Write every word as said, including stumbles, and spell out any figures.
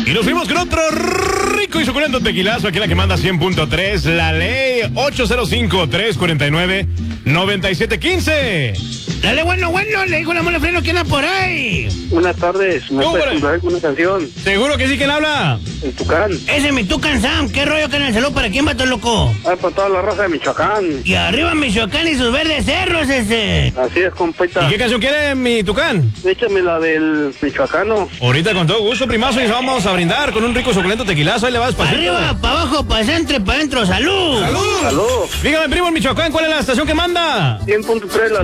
Y nos fuimos con otro rico y suculento tequilazo. Aquí la que manda cien punto tres, La Ley, ocho cero cinco, tres cuatro nueve, nueve siete uno cinco. Dale, bueno, bueno, le digo la mole freno, ¿quién anda por ahí? Buenas tardes, ¿me puedes comprar alguna canción? ¿Seguro que sí? ¿Quién habla? El Tucán. Ese es mi Tucán Sam, ¿qué rollo, canal? Salud, ¿para quién va todo loco? Ah, para toda la raza de Michoacán. Y arriba Michoacán y sus verdes cerros, ese. Así es, compita. ¿Y qué canción quiere, mi Tucán? Échame la del michoacano. Ahorita con todo gusto, primazo, y vamos a brindar con un rico suculento tequilazo. Ahí le vas para arriba, para abajo, para centro y para adentro. ¡Salud! ¡Salud! ¡Salud! Dígame, primo, en Michoacán, ¿cuál es la estación que manda? cien punto tres, la